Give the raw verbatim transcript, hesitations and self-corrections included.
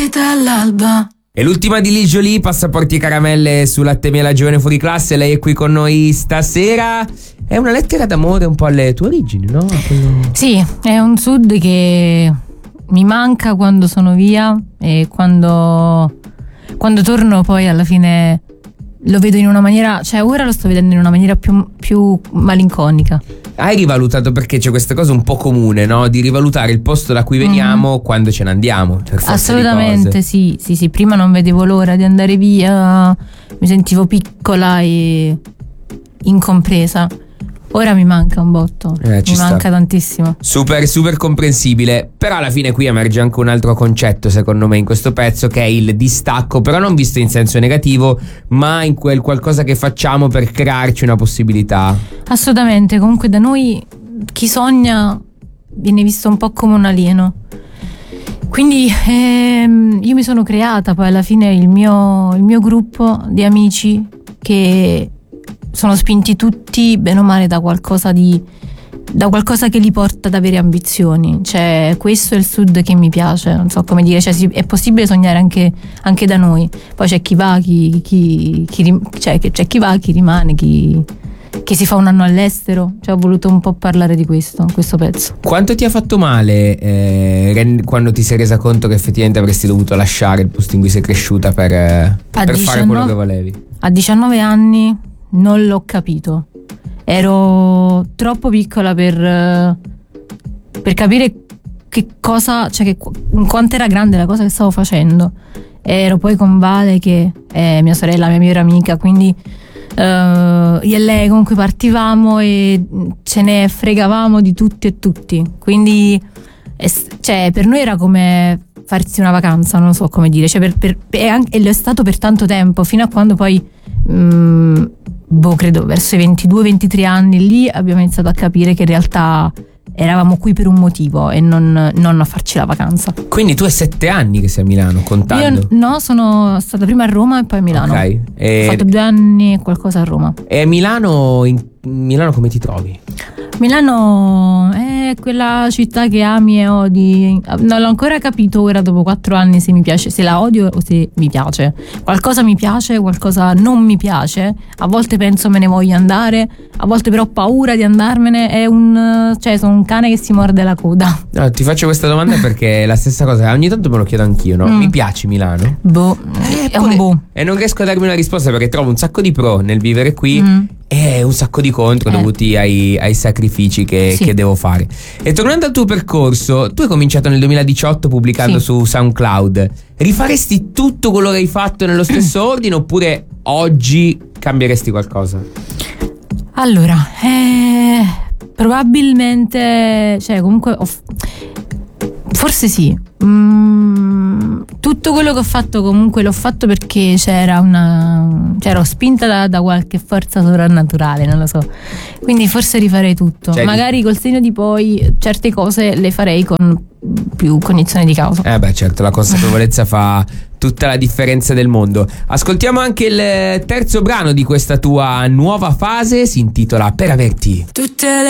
vestita all'alba. E l'ultima di Lil Jolie, Passaporti e caramelle su Latte e Miele Giovane Fuori Classe. Lei è qui con noi stasera. È una lettera d'amore un po' alle tue origini, no? Quello... Sì, è un sud che mi manca quando sono via, e quando, quando torno poi alla fine lo vedo in una maniera, cioè ora lo sto vedendo in una maniera più, più malinconica. Hai rivalutato, perché c'è questa cosa un po' comune, no? Di rivalutare il posto da cui veniamo mm. quando ce ne andiamo. Per forza Assolutamente sì, sì, sì. Prima non vedevo l'ora di andare via, mi sentivo piccola e incompresa. Ora mi manca un botto, eh, mi manca sta. tantissimo. Super, super comprensibile. Però alla fine qui emerge anche un altro concetto, secondo me, in questo pezzo, che è il distacco, però non visto in senso negativo, ma in quel qualcosa che facciamo per crearci una possibilità. Assolutamente, comunque da noi chi sogna viene visto un po' come un alieno. Quindi ehm, io mi sono creata poi alla fine il mio, il mio gruppo di amici che sono spinti tutti bene o male da qualcosa di da qualcosa che li porta ad avere ambizioni. Cioè questo è il sud che mi piace, non so come dire, cioè è possibile sognare anche, anche da noi. Poi c'è chi va, chi, chi, chi cioè, c'è chi va, chi rimane, chi, chi si fa un anno all'estero. Cioè ho voluto un po' parlare di questo, questo pezzo. Quanto ti ha fatto male eh, quando ti sei resa conto che effettivamente avresti dovuto lasciare il posto in cui sei cresciuta per, eh, per diciannove, fare quello che volevi? A diciannove anni non l'ho capito, ero troppo piccola per, per capire che cosa, cioè che, quanto era grande la cosa che stavo facendo. Ero poi con Vale, che è mia sorella, mia migliore amica, quindi uh, io e lei comunque partivamo e ce ne fregavamo di tutti e tutti, quindi cioè, per noi era come farsi una vacanza, non so come dire, cioè, per, per, e, anche, e lo è stato per tanto tempo, fino a quando poi mh, boh, credo verso i ventidue ventitré anni lì abbiamo iniziato a capire che in realtà eravamo qui per un motivo e non, non a farci la vacanza. Quindi tu hai sette anni che sei a Milano, contando? Io no, sono stata prima a Roma e poi a Milano. Ok. E... ho fatto due anni e qualcosa a Roma. E a Milano, in Milano come ti trovi? Milano è quella città che ami e odi. Non l'ho ancora capito ora dopo quattro anni se mi piace, se la odio o se mi piace. Qualcosa mi piace, qualcosa non mi piace. A volte penso me ne voglio andare, a volte però ho paura di andarmene. È un, cioè sono un cane che si morde la coda. No, ti faccio questa domanda perché è la stessa cosa, ogni tanto me lo chiedo anch'io, no? Mm. Mi piace Milano? Boh, eh, è un boh. E non riesco a darmi una risposta perché trovo un sacco di pro nel vivere qui. Mm. E un sacco di contro eh. dovuti ai, ai sacrifici che, sì. che devo fare. E tornando al tuo percorso, tu hai cominciato nel duemiladiciotto pubblicando sì. su SoundCloud. Rifaresti tutto quello che hai fatto nello stesso ordine oppure oggi cambieresti qualcosa? Allora, eh, probabilmente, cioè comunque ho, forse sì. Mm, tutto quello che ho fatto comunque l'ho fatto perché c'era una cioè ero spinta da, da qualche forza sovrannaturale, non lo so, quindi forse rifarei tutto, cioè, magari col senno di poi certe cose le farei con più cognizione di causa. Eh beh certo, la consapevolezza fa tutta la differenza del mondo. Ascoltiamo anche il terzo brano di questa tua nuova fase, si intitola Per averti. Tutte le